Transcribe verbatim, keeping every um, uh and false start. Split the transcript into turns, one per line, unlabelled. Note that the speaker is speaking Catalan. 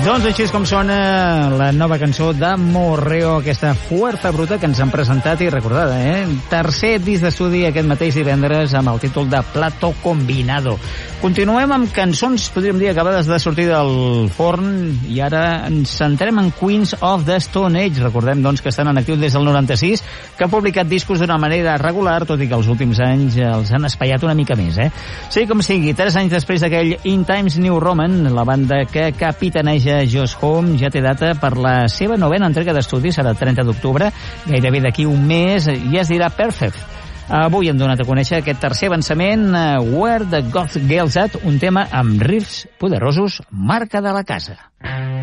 Doncs així és com sona la nova cançó de Morreo, aquesta Fuerza Bruta que ens han presentat i recordada, eh? Tercer disc d'estudi aquest mateix divendres amb el títol de Plato Combinado. Continuem amb cançons, podríem dir, acabades de sortir del forn i ara ens centrem en Queens of the Stone Age. Recordem, doncs, que estan en actiu des del noranta-sis, que han publicat discos d'una manera regular, tot i que els últims anys els han espaiat una mica més, eh? Sí, com sigui, tres anys després d'aquell In Times New Roman, la banda que capitaneja Josh Homme ja té data per la seva novena entrega d'estudi, serà el trenta d'octubre, gairebé d'aquí un mes, i es dirà Perfect. Avui hem donat a conèixer aquest tercer avançament, Where the Goth Girls At, un tema amb riffs poderosos, marca de la casa.